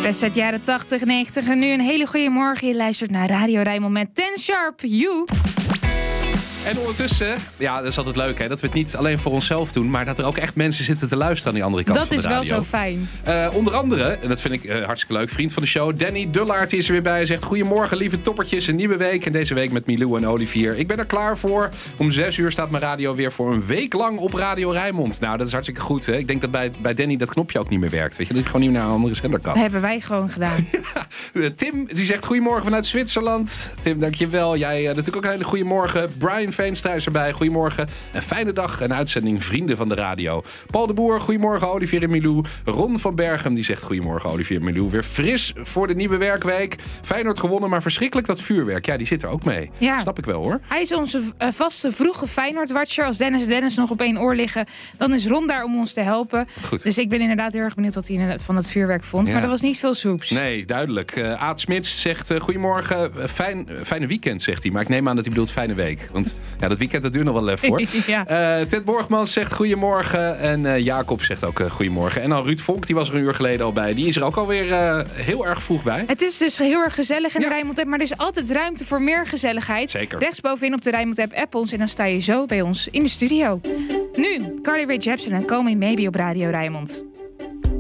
Best uit jaren 80, 90 en nu een hele goede morgen. Je luistert naar Radio Rijnmond met 10 Sharp You. En ondertussen, ja, dat is altijd leuk hè, dat we het niet alleen voor onszelf doen, maar dat er ook echt mensen zitten te luisteren aan die andere kant van de radio. Dat is wel zo fijn. Onder andere, en dat vind ik hartstikke leuk, vriend van de show, Danny Dullaert is er weer bij. Hij zegt, goedemorgen lieve toppertjes, een nieuwe week. En deze week met Milou en Olivier. Ik ben er klaar voor. Om 6 uur staat mijn radio weer voor een week lang op Radio Rijnmond. Nou, dat is hartstikke goed hè. Ik denk dat bij Danny dat knopje ook niet meer werkt. Weet je, dat je gewoon niet naar een andere zender kan. Dat hebben wij gewoon gedaan. Ja, Tim, die zegt, goedemorgen vanuit Zwitserland. Tim, dankjewel. Jij natuurlijk ook een hele goede morgen. Brian Veenstra is erbij. Goedemorgen. Een fijne dag. Een uitzending Vrienden van de Radio. Paul de Boer, goedemorgen Olivier en Milou. Ron van Berghem, die zegt goedemorgen Olivier en Milou. Weer fris voor de nieuwe werkweek. Feyenoord gewonnen, maar verschrikkelijk dat vuurwerk. Ja, die zit er ook mee. Ja. Snap ik wel hoor. Hij is onze vaste vroege Feyenoord-watcher. Als Dennis nog op één oor liggen, dan is Ron daar om ons te helpen. Goed. Dus ik ben inderdaad heel erg benieuwd wat hij van het vuurwerk vond. Ja. Maar er was niet veel soeps. Nee, duidelijk. Aad Smits zegt goedemorgen. Fijne weekend, zegt hij. Maar ik neem aan dat hij bedoelt fijne week. Want ja, dat weekend dat duurt nog wel even hoor. Ja. Ted Borgmans zegt goedemorgen. En Jacob zegt ook goedemorgen. En dan Ruud Vonk, die was er een uur geleden al bij. Die is er ook alweer heel erg vroeg bij. Het is dus heel erg gezellig in de Rijnmond-app. Maar er is altijd ruimte voor meer gezelligheid. Zeker. Rechtsbovenin op de Rijnmond-app app ons. En dan sta je zo bij ons in de studio. Nu, Carly Rae Jepsen en Call Me Maybe op Radio Rijnmond.